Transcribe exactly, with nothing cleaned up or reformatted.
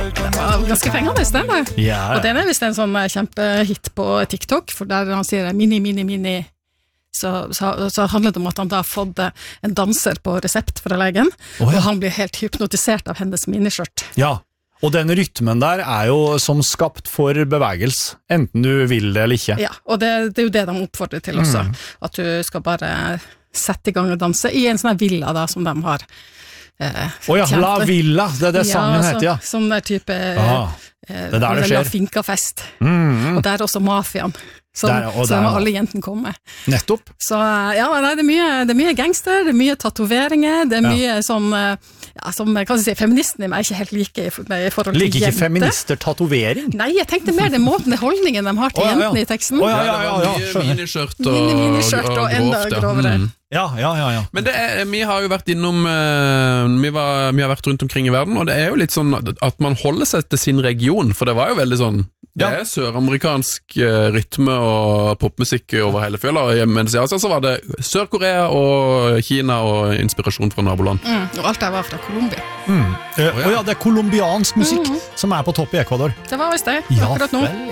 Det var ganske fengende i stedet. Ja. Og den er visst en sånn kjempehit på TikTok, for der han sier mini, mini, mini, så, så, så handler det om at han da har fått en danser på resept fra legen, oh, ja. Og han blir helt hypnotisert av hennes miniskjørt. Ja, og den rytmen der er jo som skapt for bevegelse, enten du vil det eller ikke. Ja, og det, det er jo det de oppfordrer til også, mm. at du skal bare sette i gang og danse i en sånn her villa da, som de har eh, oh ja, La Villa, det er det sangen ja, heter, ja. Sånn der type ah, eh, det der det skjer. La Finca-fest. Mm. Og der er også mafiaen. Så, der, så der må alle jentene komme. Nettopp. Så ja, nei, det, er mye, det er mye gangster, det er mye tatoveringer, det er mye ja. sånn, ja, som kan jeg si, feministene er ikke helt like i, i forhold til Liker ikke jente. Feminister tatovering? Nei, jeg tenkte mer den måten, den holdningen de har til oh, ja, ja. jentene i teksten. Oh, ja, ja, ja, ja, ja, mye miniskjørt og, mini, miniskjørt og, og enda grovt, grovere. Mm. Ja, ja, ja, ja. Men det er, vi har jo vært innom, uh, vi, var, vi har vært rundt omkring i verden, og det er jo litt sånn at man holder seg til sin region, for det var jo veldig sånn, det ja. er søramerikansk uh, rytme og popmusikk over hele fjøla, mens i Asia så var det Sør-Korea og Kina og inspirasjon fra naboland. Mm, og alt der var fra Colombia. Mm. Uh, oh, ja. Og ja, det er kolumbiansk musikk mm. som er på topp i Ecuador. Det var visst det, ja, akkurat nå. Vel,